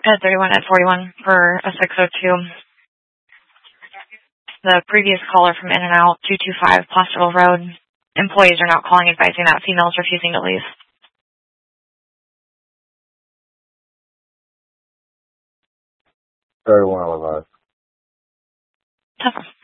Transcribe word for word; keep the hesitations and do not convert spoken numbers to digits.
Ted thirty-one at forty-one for a six oh two. The previous caller from In and Out, two two five Placerville Road. Employees are not calling advising that females refusing to leave. thirty-one, Oliver. Tougher.